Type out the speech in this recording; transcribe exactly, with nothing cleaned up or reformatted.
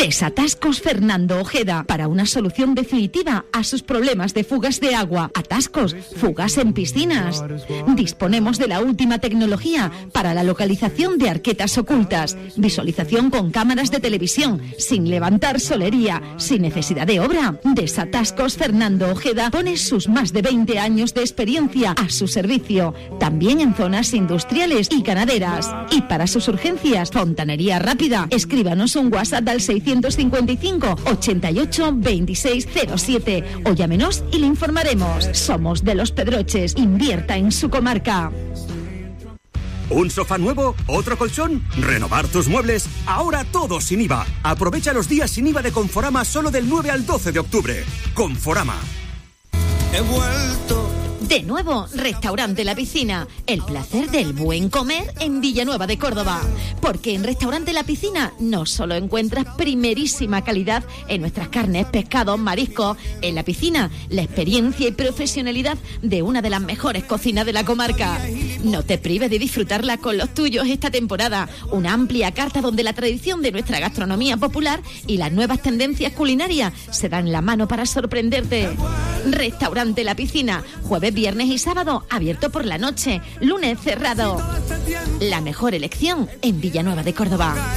Desatascos Fernando Ojeda, para una solución definitiva a sus problemas de fugas de agua, atascos, fugas en piscinas. Disponemos de la última tecnología para la localización de arquetas ocultas, visualización con cámaras de televisión, sin levantar solería, sin necesidad de obra. Desatascos Fernando Ojeda pone sus más de veinte años de experiencia a su servicio, también en zonas industriales y ganaderas. Y para sus urgencias, fontanería rápida. Escríbanos un WhatsApp al seiscientos cincuenta y cinco, ochenta y ocho, veintiséis cero siete o llámenos y le informaremos. Somos de Los Pedroches. Invierta en su comarca. ¿Un sofá nuevo? ¿Otro colchón? ¿Renovar tus muebles? Ahora todo sin I V A. Aprovecha los días sin I V A de Conforama solo del nueve al doce de octubre. Conforama. He vuelto. De nuevo, Restaurante La Piscina, el placer del buen comer en Villanueva de Córdoba. Porque en Restaurante La Piscina no solo encuentras primerísima calidad en nuestras carnes, pescados, mariscos. En La Piscina, la experiencia y profesionalidad de una de las mejores cocinas de la comarca. No te prives de disfrutarla con los tuyos esta temporada. Una amplia carta donde la tradición de nuestra gastronomía popular y las nuevas tendencias culinarias se dan la mano para sorprenderte. Restaurante La Piscina, jueves, viernes y sábado abierto por la noche, lunes cerrado. La mejor elección en Villanueva de Córdoba.